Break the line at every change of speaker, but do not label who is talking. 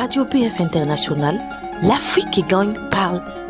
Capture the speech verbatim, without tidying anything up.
Radio B F International, l'Afrique qui gagne parle.